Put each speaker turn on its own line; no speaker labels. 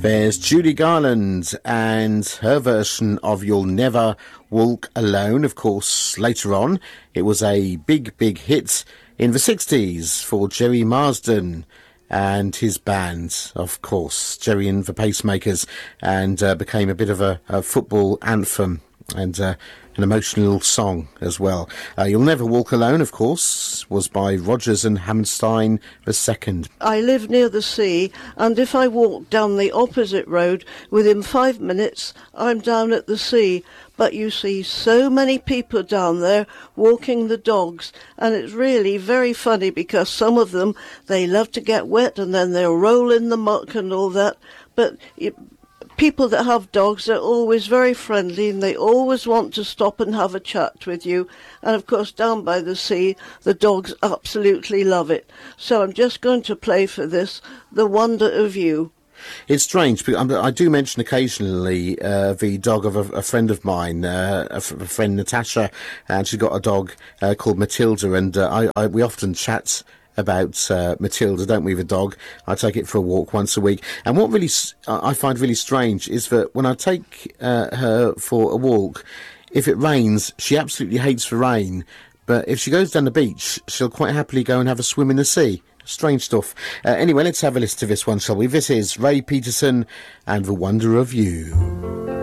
There's Judy Garland and her version of You'll Never Walk Alone. Of course, later on, it was a big hit in the 60s for Jerry Marsden and his band, of course, Jerry and the Pacemakers, and became a bit of a football anthem and an emotional song as well. You'll Never Walk Alone, of course, was by Rodgers and Hammerstein II.
I live near the sea, and if I walk down the opposite road, within 5 minutes I'm down at the sea. But you see so many people down there walking the dogs, and it's really very funny because some of them, they love to get wet and then they'll roll in the muck and all that. But people that have dogs are always very friendly and they always want to stop and have a chat with you. And of course, down by the sea, the dogs absolutely love it. So I'm just going to play for this, The Wonder of You.
It's strange, because I do mention occasionally the dog of a friend of mine, a friend Natasha, and she's got a dog called Matilda, and we often chat about Matilda, don't we, the dog? I take it for a walk once a week. And what really I find really strange is that when I take her for a walk, if it rains, she absolutely hates the rain. But if she goes down the beach, she'll quite happily go and have a swim in the sea. Strange stuff. Anyway, let's have a listen to this one, shall we? This is Ray Peterson and The Wonder of You.